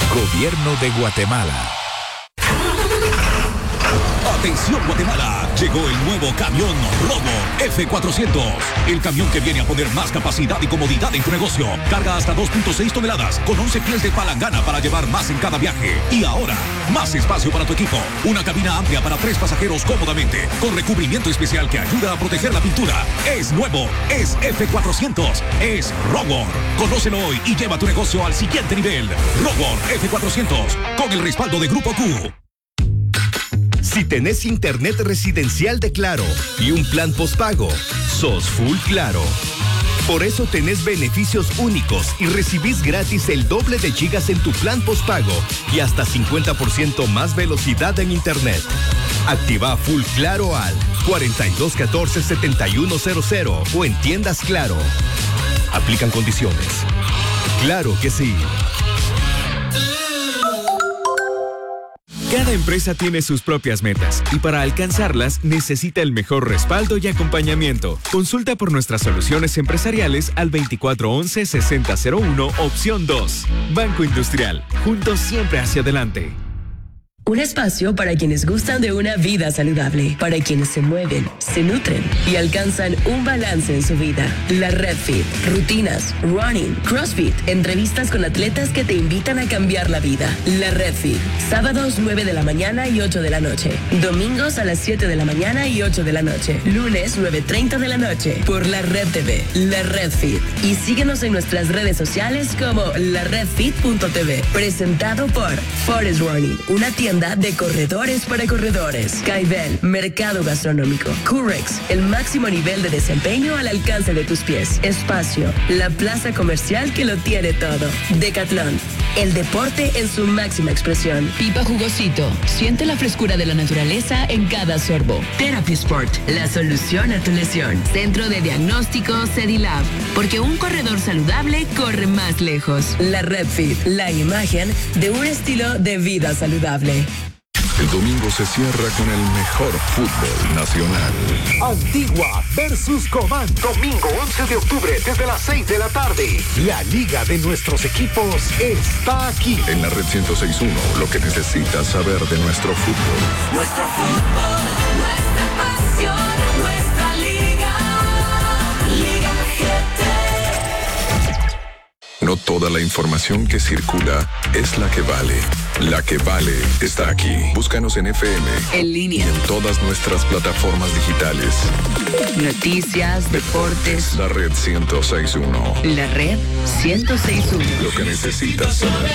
Gobierno de Guatemala. Atención Guatemala, llegó el nuevo camión Rogo F400, el camión que viene a poner más capacidad y comodidad en tu negocio. Carga hasta 2.6 toneladas con 11 pies de palangana para llevar más en cada viaje. Y ahora, más espacio para tu equipo, una cabina amplia para 3 pasajeros cómodamente, con recubrimiento especial que ayuda a proteger la pintura. Es nuevo, es F400, es Rogo. Conócelo hoy y lleva tu negocio al siguiente nivel. Rogo F400, con el respaldo de Grupo Q. Si tenés internet residencial de Claro y un plan postpago, sos full Claro. Por eso tenés beneficios únicos y recibís gratis el doble de gigas en tu plan postpago y hasta 50% más velocidad en internet. Activa full Claro al 4214-7100 o en tiendas Claro. Aplican condiciones. Claro que sí. Cada empresa tiene sus propias metas y para alcanzarlas necesita el mejor respaldo y acompañamiento. Consulta por nuestras soluciones empresariales al 2411-6001, opción 2. Banco Industrial, juntos siempre hacia adelante. Un espacio para quienes gustan de una vida saludable, para quienes se mueven, se nutren y alcanzan un balance en su vida. La Red Fit, rutinas, running, CrossFit, entrevistas con atletas que te invitan a cambiar la vida. La Red Fit, sábados 9 de la mañana y 8 de la noche, domingos a las 7 de la mañana y 8 de la noche, lunes 9:30 de la noche, por La Red TV, La Red Fit. Y síguenos en nuestras redes sociales como laredfit.tv, presentado por Forest Running, una tienda de corredores para corredores. Caibel, mercado gastronómico. Curex, el máximo nivel de desempeño al alcance de tus pies. Espacio, la plaza comercial que lo tiene todo. Decathlon, el deporte en su máxima expresión. Pipa Jugosito, siente la frescura de la naturaleza en cada sorbo. Therapy Sport, la solución a tu lesión. Centro de diagnóstico Cedilab, porque un corredor saludable corre más lejos. La Red Fit, la imagen de un estilo de vida saludable. El domingo se cierra con el mejor fútbol nacional. Antigua versus Cobán. Domingo 11 de octubre desde las 6 de la tarde. La liga de nuestros equipos está aquí. En la Red 106.1, lo que necesitas saber de nuestro fútbol. Nuestro fútbol, nuestra pasión, nuestra liga. Liga GT. No toda la información que circula es la que vale. La que vale está aquí. Búscanos en FM. En línea. Y en todas nuestras plataformas digitales. Noticias, deportes. La Red 106.1. La Red 106.1. Lo que necesitas saber.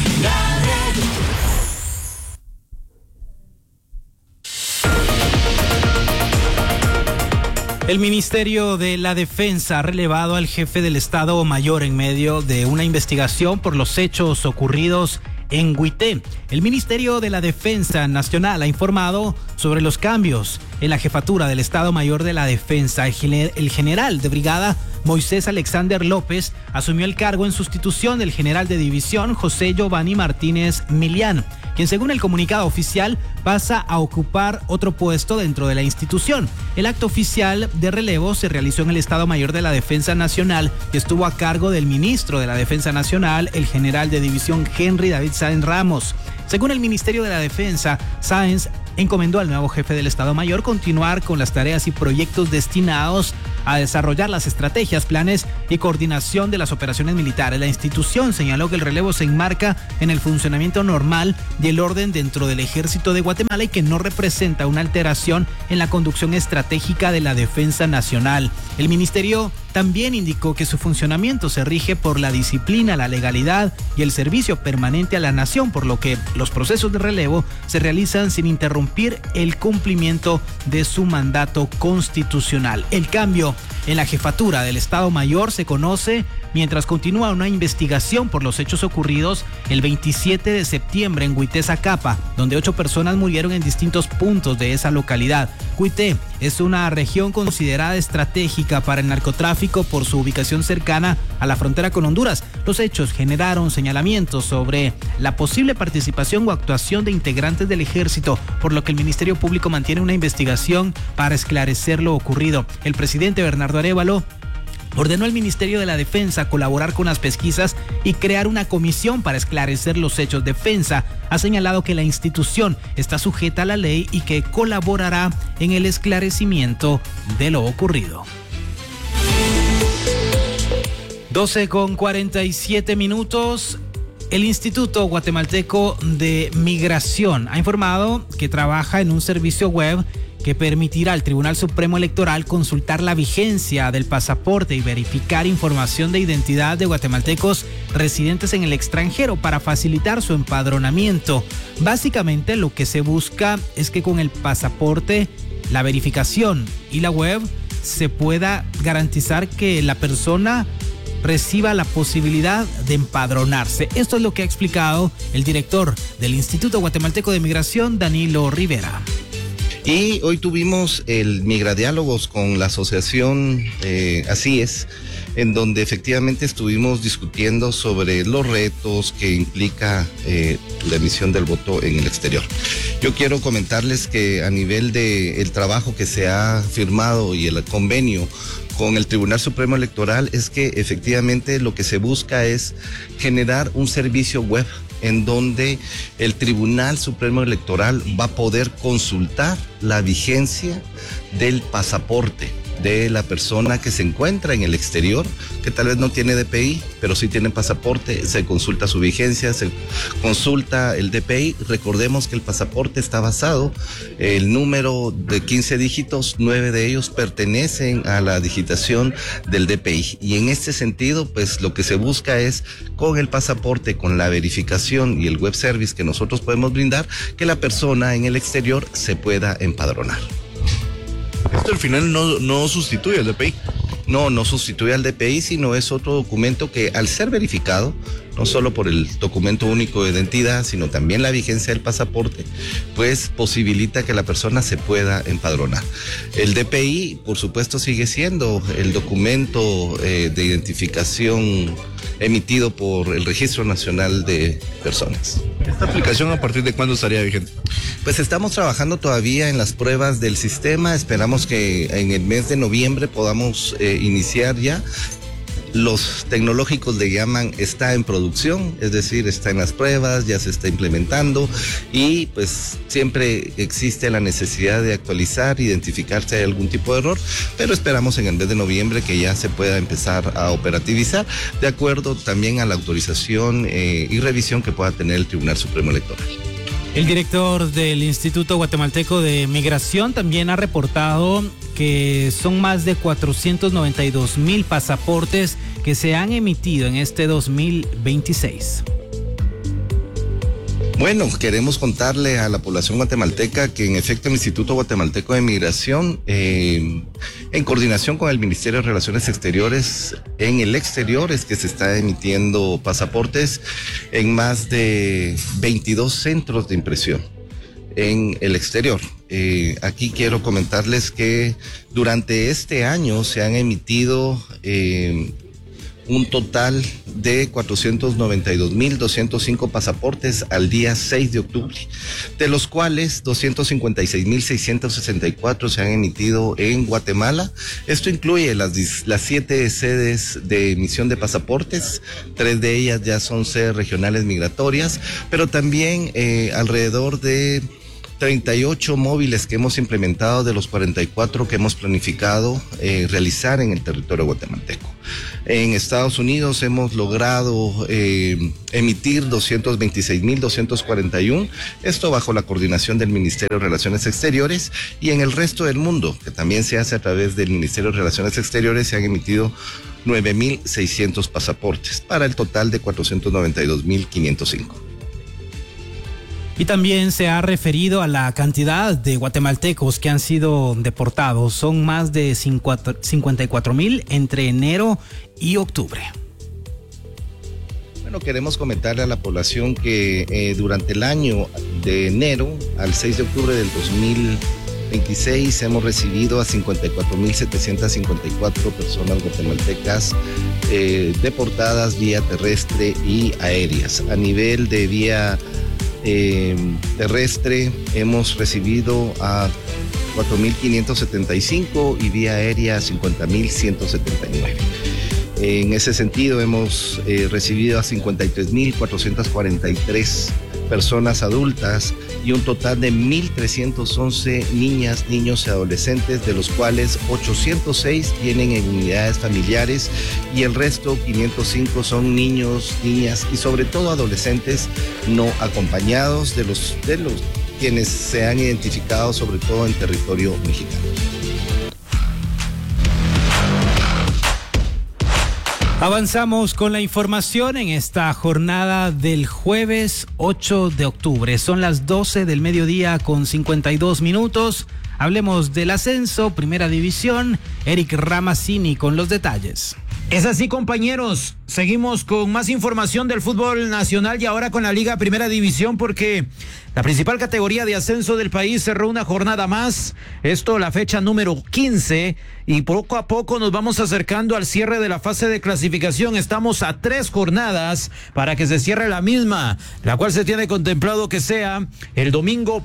El Ministerio de la Defensa ha relevado al jefe del Estado Mayor en medio de una investigación por los hechos ocurridos en Güité. El Ministerio de la Defensa Nacional ha informado sobre los cambios en la jefatura del Estado Mayor de la Defensa. El general de brigada Moisés Alexander López asumió el cargo en sustitución del general de división José Giovanni Martínez Milián, quien según el comunicado oficial pasa a ocupar otro puesto dentro de la institución. El acto oficial de relevo se realizó en el Estado Mayor de la Defensa Nacional y estuvo a cargo del ministro de la Defensa Nacional, el general de división Henry David Sáenz Ramos. Según el Ministerio de la Defensa, Sáenz encomendó al nuevo jefe del Estado Mayor continuar con las tareas y proyectos destinados a desarrollar las estrategias, planes y coordinación de las operaciones militares. La institución señaló que el relevo se enmarca en el funcionamiento normal del orden dentro del Ejército de Guatemala y que no representa una alteración en la conducción estratégica de la defensa nacional. El ministerio también indicó que su funcionamiento se rige por la disciplina, la legalidad y el servicio permanente a la nación, por lo que los procesos de relevo se realizan sin interrumpir el cumplimiento de su mandato constitucional. El cambio en la jefatura del Estado Mayor se conoce mientras continúa una investigación por los hechos ocurridos el 27 de septiembre en Güité, Zacapa, donde 8 personas murieron en distintos puntos de esa localidad. Güité es una región considerada estratégica para el narcotráfico por su ubicación cercana a la frontera con Honduras. Los hechos generaron señalamientos sobre la posible participación o actuación de integrantes del ejército, por lo que el Ministerio Público mantiene una investigación para esclarecer lo ocurrido. El presidente Bernardo Arévalo ordenó al Ministerio de la Defensa colaborar con las pesquisas y crear una comisión para esclarecer los hechos. Defensa ha señalado que la institución está sujeta a la ley y que colaborará en el esclarecimiento de lo ocurrido. 12:47. El Instituto Guatemalteco de Migración ha informado que trabaja en un servicio web que permitirá al Tribunal Supremo Electoral consultar la vigencia del pasaporte y verificar información de identidad de guatemaltecos residentes en el extranjero para facilitar su empadronamiento. Básicamente lo que se busca es que con el pasaporte, la verificación y la web se pueda garantizar que la persona reciba la posibilidad de empadronarse. Esto es lo que ha explicado el director del Instituto Guatemalteco de Migración, Danilo Rivera. Y hoy tuvimos el Migradiálogos con la asociación Así Es, en donde efectivamente estuvimos discutiendo sobre los retos que implica la emisión del voto en el exterior. Yo quiero comentarles que a nivel del trabajo que se ha firmado y el convenio con el Tribunal Supremo Electoral es que efectivamente lo que se busca es generar un servicio web en donde el Tribunal Supremo Electoral va a poder consultar la vigencia del pasaporte de la persona que se encuentra en el exterior, que tal vez no tiene DPI, pero sí tiene pasaporte. Se consulta su vigencia, se consulta el DPI. Recordemos que el pasaporte está basado, el número de 15 dígitos, 9 de ellos pertenecen a la digitación del DPI. Y en este sentido, pues lo que se busca es, con el pasaporte, con la verificación y el web service que nosotros podemos brindar, que la persona en el exterior se pueda empadronar. Esto al final no sustituye al DPI. No sustituye al DPI, sino es otro documento que, al ser verificado, no solo por el documento único de identidad, sino también la vigencia del pasaporte, pues posibilita que la persona se pueda empadronar. El DPI, por supuesto, sigue siendo el documento de identificación emitido por el Registro Nacional de Personas. ¿Esta aplicación a partir de cuándo estaría vigente? Pues estamos trabajando todavía en las pruebas del sistema. Esperamos que en el mes de noviembre podamos iniciar ya. Los tecnológicos le llaman está en producción, es decir, está en las pruebas, ya se está implementando y pues siempre existe la necesidad de actualizar, identificar si hay algún tipo de error, pero esperamos en el mes de noviembre que ya se pueda empezar a operativizar de acuerdo también a la autorización y revisión que pueda tener el Tribunal Supremo Electoral. El director del Instituto Guatemalteco de Migración también ha reportado que son más de 492,000 pasaportes que se han emitido en este 2026. Bueno, queremos contarle a la población guatemalteca que en efecto el Instituto Guatemalteco de Migración, en coordinación con el Ministerio de Relaciones Exteriores, en el exterior es que se está emitiendo pasaportes en más de 22 centros de impresión en el exterior. Aquí quiero comentarles que durante este año se han emitido un total de 492,205 pasaportes al día 6 de octubre, de los cuales 256,664 se han emitido en Guatemala. Esto incluye las 7 sedes de emisión de pasaportes, 3 de ellas ya son sedes regionales migratorias, pero también alrededor de 38 móviles que hemos implementado de los 44 que hemos planificado realizar en el territorio guatemalteco. En Estados Unidos hemos logrado emitir 226,241, esto bajo la coordinación del Ministerio de Relaciones Exteriores, y en el resto del mundo, que también se hace a través del Ministerio de Relaciones Exteriores, se han emitido 9,600 pasaportes para el total de 492,505. Y también se ha referido a la cantidad de guatemaltecos que han sido deportados. Son más de 54,000 entre enero y octubre. Bueno, queremos comentarle a la población que durante el año de enero al 6 de octubre del 2026 hemos recibido a 54,754 personas guatemaltecas deportadas vía terrestre y aéreas. A nivel de vía terrestre hemos recibido a 4.575 y vía aérea 50.179. En ese sentido hemos recibido a 53.443 personas adultas y un total de 1.311 niñas, niños y adolescentes, de los cuales 806 tienen en unidades familiares y el resto, 505, son niños, niñas y sobre todo adolescentes no acompañados de los quienes se han identificado sobre todo en territorio mexicano. Avanzamos con la información en esta jornada del jueves 8 de octubre. Son las 12 del mediodía con 52 minutos. Hablemos del ascenso, Primera División. Eric Ramazzini con los detalles. Es así, compañeros. Seguimos con más información del fútbol nacional y ahora con la Liga Primera División, porque la principal categoría de ascenso del país cerró una jornada más. Esto la fecha número 15 y poco a poco nos vamos acercando al cierre de la fase de clasificación. Estamos a 3 jornadas para que se cierre la misma, la cual se tiene contemplado que sea el domingo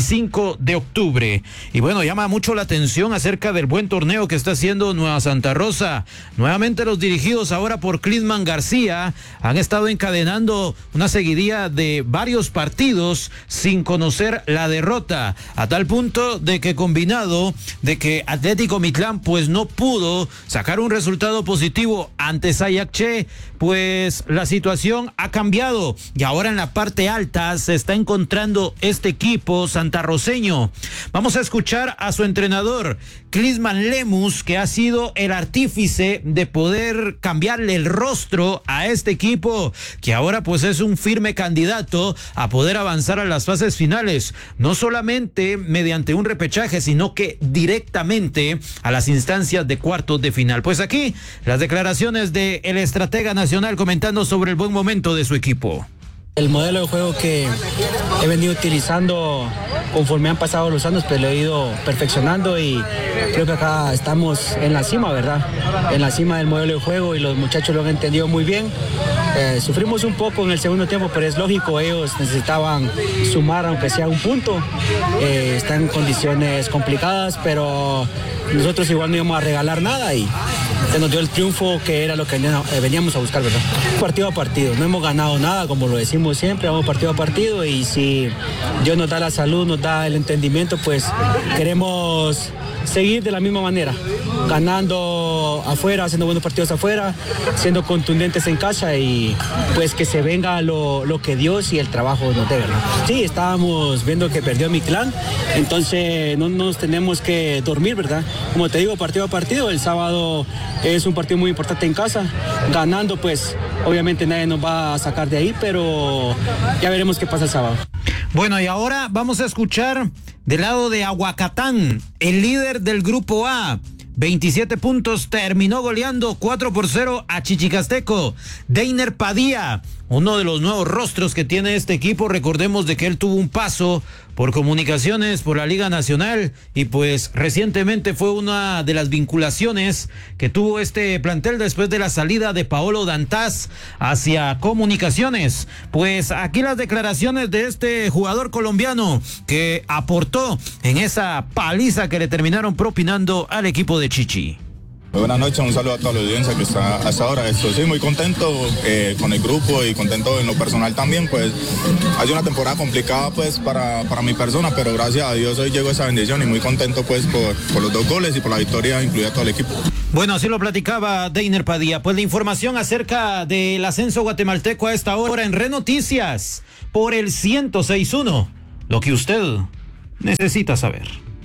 25 de octubre. Y bueno, llama mucho la atención acerca del buen torneo que está haciendo Nueva Santa Rosa. Nuevamente los dirigidos ahora por Clisman García han estado encadenando una seguidilla de varios partidos sin conocer la derrota, a tal punto de que combinado de que Atlético Mitlán pues no pudo sacar un resultado positivo ante Sayacché, pues la situación ha cambiado y ahora en la parte alta se está encontrando este equipo santarroceño. Vamos a escuchar a su entrenador, Clisman Lemus, que ha sido el artífice de poder cambiarle el rostro a este equipo, que ahora pues es un firme candidato a poder avanzar a las fases finales, no solamente mediante un repechaje, sino que directamente a las instancias de cuartos de final. Pues aquí las declaraciones del estratega nacional comentando sobre el buen momento de su equipo. El modelo de juego que he venido utilizando conforme han pasado los años, pues lo he ido perfeccionando y creo que acá estamos en la cima, ¿verdad? En la cima del modelo de juego y los muchachos lo han entendido muy bien. Sufrimos un poco en el segundo tiempo, pero es lógico, ellos necesitaban sumar aunque sea un punto. Están en condiciones complicadas, pero nosotros igual no íbamos a regalar nada y se nos dio el triunfo que era lo que veníamos a buscar, ¿verdad? Partido a partido, no hemos ganado nada, como lo decimos siempre, vamos partido a partido y si Dios nos da la salud, nos da el entendimiento, pues queremos seguir de la misma manera, ganando afuera, haciendo buenos partidos afuera, siendo contundentes en casa y pues que se venga lo que Dios y el trabajo nos dé, ¿verdad? Sí, estábamos viendo que perdió Mitlán, entonces no nos tenemos que dormir, ¿verdad? Como te digo, partido a partido, el sábado es un partido muy importante en casa, ganando pues obviamente nadie nos va a sacar de ahí, pero ya veremos qué pasa el sábado. Bueno, y ahora vamos a escuchar del lado de Aguacatán, el líder del grupo A. 27 puntos, terminó goleando 4-0 a Chichicasteco. Deiner Padilla, uno de los nuevos rostros que tiene este equipo. Recordemos de que él tuvo un paso por Comunicaciones, por la Liga Nacional y pues recientemente fue una de las vinculaciones que tuvo este plantel después de la salida de Paolo Dantas hacia Comunicaciones. Pues aquí las declaraciones de este jugador colombiano que aportó en esa paliza que le terminaron propinando al equipo de Chichi. Buenas noches, un saludo a toda la audiencia que está hasta ahora. Sí, muy contento con el grupo y contento en lo personal también. Pues ha sido una temporada complicada pues para mi persona, pero gracias a Dios hoy llegó esa bendición y muy contento pues por los 2 goles y por la victoria, incluida todo el equipo. Bueno, así lo platicaba Deiner Padilla. Pues la información acerca del ascenso guatemalteco a esta hora en Renoticias por el 106.1. Lo que usted necesita saber.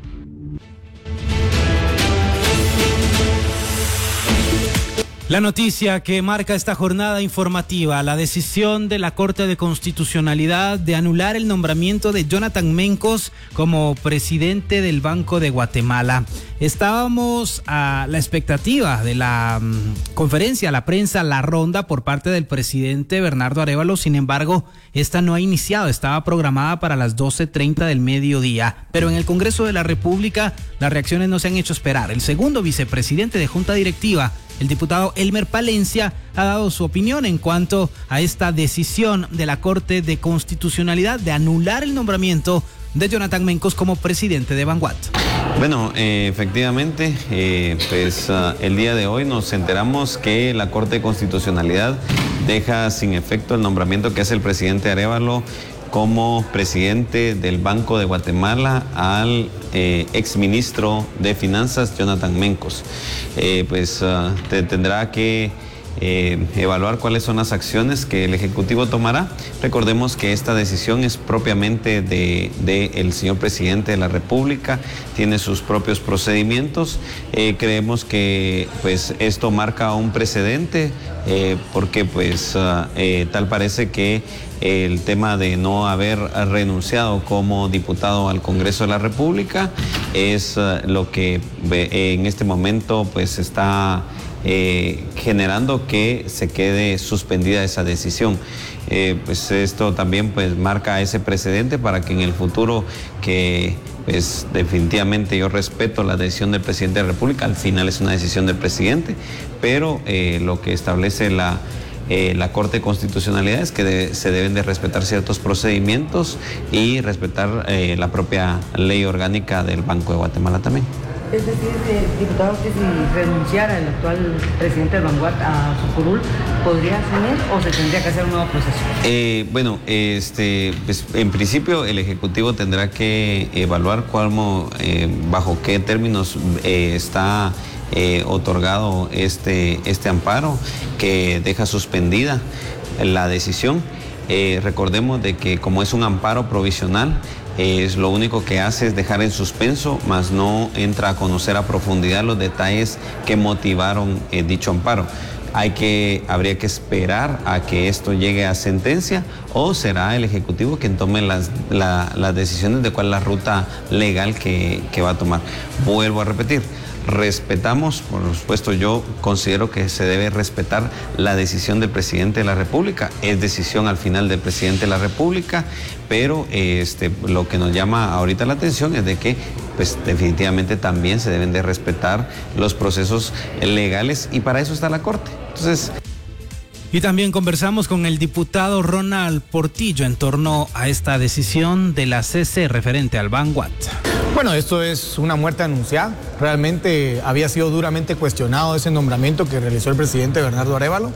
La noticia que marca esta jornada informativa, la decisión de la Corte de Constitucionalidad de anular el nombramiento de Jonathan Mencos como presidente del Banco de Guatemala. Estábamos a la expectativa de la conferencia, la prensa, la ronda por parte del presidente Bernardo Arévalo. Sin embargo, esta no ha iniciado, estaba programada para las 12:30 del mediodía. Pero en el Congreso de la República las reacciones no se han hecho esperar. El segundo vicepresidente de Junta Directiva, el diputado Elmer Palencia, ha dado su opinión en cuanto a esta decisión de la Corte de Constitucionalidad de anular el nombramiento de Jonathan Mencos como presidente de Vanguard. Bueno, efectivamente, el día de hoy nos enteramos que la Corte de Constitucionalidad deja sin efecto el nombramiento que hace el presidente Arévalo como presidente del Banco de Guatemala al exministro de Finanzas, Jonathan Mencos. Tendrá que evaluar cuáles son las acciones que el Ejecutivo tomará. Recordemos que esta decisión es propiamente del señor presidente de la República, tiene sus propios procedimientos. Creemos que esto marca un precedente porque tal parece que el tema de no haber renunciado como diputado al Congreso de la República es lo que en este momento está generando que se quede suspendida esa decisión. Esto también marca ese precedente para que en el futuro, que definitivamente yo respeto la decisión del presidente de la República, al final es una decisión del presidente, pero lo que establece la Corte de Constitucionalidad es que se deben de respetar ciertos procedimientos y respetar la propia ley orgánica del Banco de Guatemala también. Es decir, diputado, que si renunciara el actual presidente de Vanguard a su curul, ¿podría asumir o se tendría que hacer un nuevo proceso? En principio el Ejecutivo tendrá que evaluar bajo qué términos está otorgado este amparo que deja suspendida la decisión. Recordemos de que como es un amparo provisional, lo único que hace es dejar en suspenso, mas no entra a conocer a profundidad los detalles que motivaron dicho amparo. Habría que esperar a que esto llegue a sentencia, o será el Ejecutivo quien tome las decisiones de cuál es la ruta legal que va a tomar. Vuelvo a repetir, respetamos, por supuesto, yo considero que se debe respetar la decisión del presidente de la República, es decisión al final del presidente de la República, pero lo que nos llama ahorita la atención es de que definitivamente también se deben de respetar los procesos legales, y para eso está la Corte. Entonces, y también conversamos con el diputado Ronald Portillo en torno a esta decisión de la CC referente al Vanguard. Bueno, esto es una muerte anunciada. Realmente había sido duramente cuestionado ese nombramiento que realizó el presidente Bernardo Arévalo,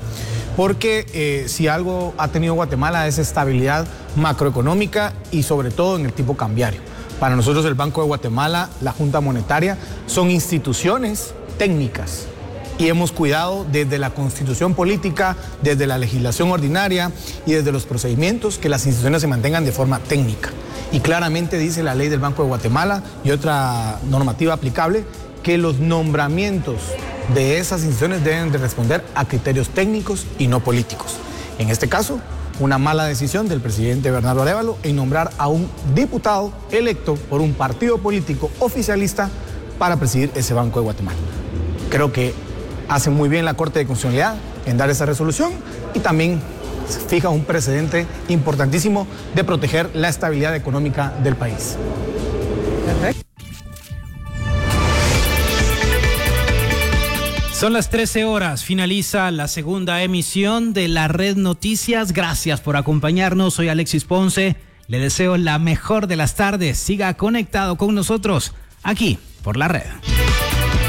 porque si algo ha tenido Guatemala es estabilidad macroeconómica y sobre todo en el tipo cambiario. Para nosotros el Banco de Guatemala, la Junta Monetaria, son instituciones técnicas. Y hemos cuidado desde la constitución política, desde la legislación ordinaria y desde los procedimientos que las instituciones se mantengan de forma técnica. Y claramente dice la ley del Banco de Guatemala y otra normativa aplicable que los nombramientos de esas instituciones deben de responder a criterios técnicos y no políticos. En este caso, una mala decisión del presidente Bernardo Arévalo en nombrar a un diputado electo por un partido político oficialista para presidir ese Banco de Guatemala. Creo que hace muy bien la Corte de Constitucionalidad en dar esa resolución y también fija un precedente importantísimo de proteger la estabilidad económica del país. Perfecto. Son las 13 horas, finaliza la segunda emisión de la Red Noticias. Gracias por acompañarnos, soy Alexis Ponce, le deseo la mejor de las tardes, siga conectado con nosotros aquí por la red.